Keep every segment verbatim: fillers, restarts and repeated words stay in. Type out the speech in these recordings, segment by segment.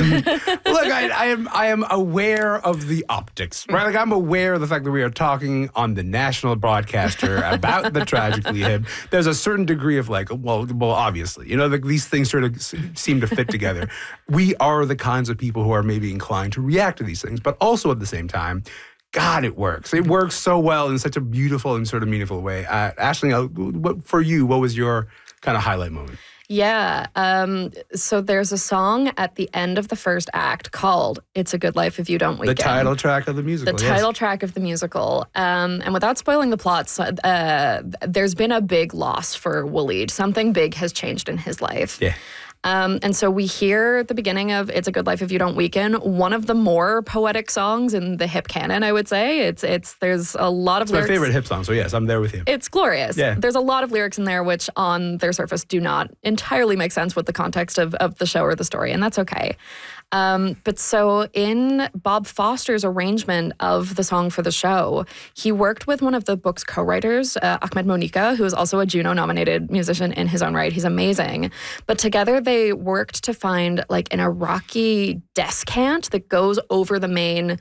Look, I, I am I am aware of the optics, right? Like I'm aware of the fact that we are talking on the national broadcaster about the Tragically Hip. There's a certain degree of like, well, well, obviously, you know, like these things sort of seem to fit together. We are the kinds of people who are maybe inclined to react to these things, but also at the same time, God, it works. It works so well in such a beautiful and sort of meaningful way. Uh, Aisling, uh, what, for you, what was your kind of highlight moment? Yeah. Um, so there's a song at the end of the first act called It's a Good Life If You Don't Weaken. The title track of the musical. The yes. title track of the musical. Um, and without spoiling the plots, uh, there's been a big loss for Waleed. Something big has changed in his life. Yeah. Um, and so we hear the beginning of It's a Good Life If You Don't Weaken, one of the more poetic songs in the hip canon, I would say. It's, it's, there's a lot of it's lyrics. my favorite hip song, so yes, I'm there with you. It's glorious. Yeah. There's a lot of lyrics in there which on their surface do not entirely make sense with the context of, of the show or the story, and that's okay. Um, but so in Bob Foster's arrangement of the song for the show, he worked with one of the book's co-writers, uh, Ahmed Monika, who is also a Juno-nominated musician in his own right. He's amazing. But together they worked to find like an Iraqi descant that goes over the main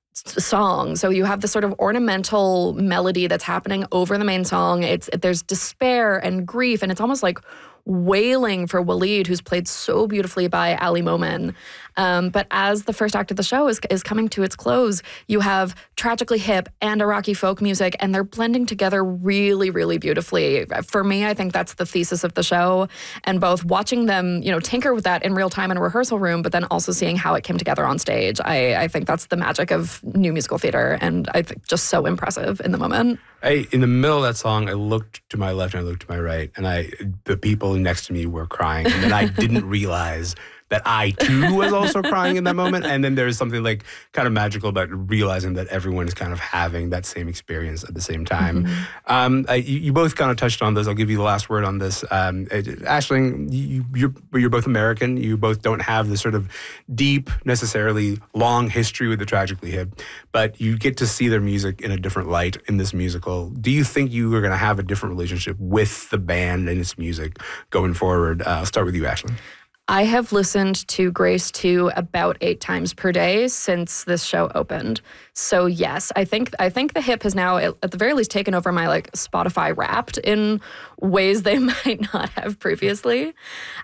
song. So you have this sort of ornamental melody that's happening over the main song. It's there's despair and grief, and it's almost like wailing for Waleed, who's played so beautifully by Ali Momin. Um, but as the first act of the show is, is coming to its close, you have Tragically Hip and Iraqi folk music, and they're blending together really, really beautifully. For me, I think that's the thesis of the show, and both watching them, you know, tinker with that in real time in a rehearsal room, but then also seeing how it came together on stage. I, I think that's the magic of new musical theater, and I think just so impressive in the moment. I, in the middle of that song, I looked to my left and I looked to my right, and I the people next to me were crying, and then I didn't realize that I too was also crying in that moment. And then there's something like kind of magical about realizing that everyone is kind of having that same experience at the same time. Mm-hmm. Um, I, you, you both kind of touched on this. I'll give you the last word on this. Um, Aisling, you, you're, you're both American. You both don't have this sort of deep, necessarily long history with the Tragically Hip, but you get to see their music in a different light in this musical. Do you think you are going to have a different relationship with the band and its music going forward? Uh, I'll start with you, Aisling. I have listened to Grace two about eight times per day since this show opened. So yes, I think I think the hip has now, at the very least, taken over my like Spotify Wrapped in ways they might not have previously.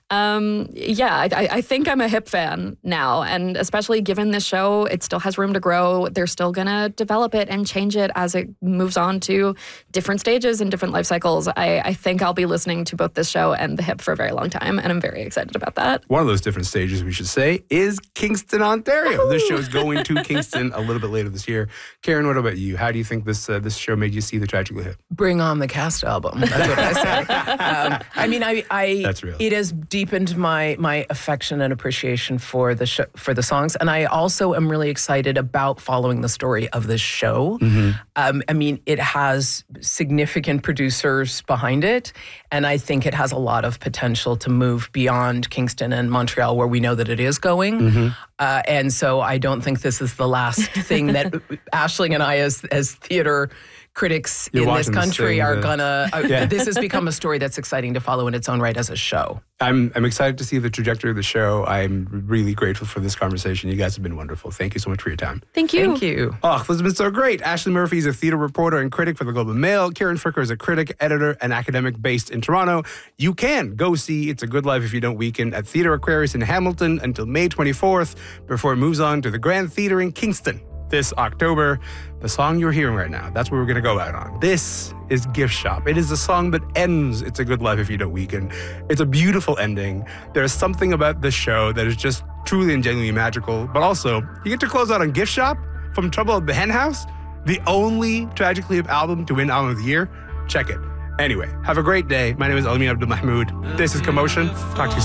Um, yeah, I, I think I'm a hip fan now, and especially given this show, it still has room to grow. They're still gonna develop it and change it as it moves on to different stages and different life cycles. I, I think I'll be listening to both this show and the hip for a very long time, and I'm very excited about that. One of those different stages, we should say, is Kingston, Ontario. Woo! This show is going to Kingston a little bit later this year. Karen, what about you? How do you think this uh, this show made you see the Tragically Hip? Bring on the cast album. That's what I say. um, I mean, I, I That's real. It has deepened my my affection and appreciation for the show, for the songs, and I also am really excited about following the story of this show. Mm-hmm. Um, I mean, it has significant producers behind it, and I think it has a lot of potential to move beyond Kingston and Montreal, where we know that it is going. Mm-hmm. Uh, and so I don't think this is the last thing that Aisling and I, as as theater critics You're in this country, this are the, gonna. Uh, yeah. This has become a story that's exciting to follow in its own right as a show. I'm I'm excited to see the trajectory of the show. I'm really grateful for this conversation. You guys have been wonderful. Thank you so much for your time. Thank you. Thank you. Oh, this has been so great. Aisling Murphy is a theater reporter and critic for the Globe and Mail. Karen Fricker is a critic, editor, and academic based in Toronto. You can go see It's a Good Life If You Don't Weaken at Theatre Aquarius in Hamilton until May twenty-fourth before it moves on to the Grand Theatre in Kingston this October. The song you're hearing right now, that's what we're going to go out on. This is Gift Shop. It is the song that ends It's a Good Life If You Don't Weaken. It's a beautiful ending. There's something about this show that is just truly and genuinely magical, but also you get to close out on Gift Shop from Trouble at the Hen House, the only Tragically Hip album to win Album of the Year. Check it. Anyway, have a great day. My name is Alamin Abdul Mahmoud. This is Commotion. Talk to you soon.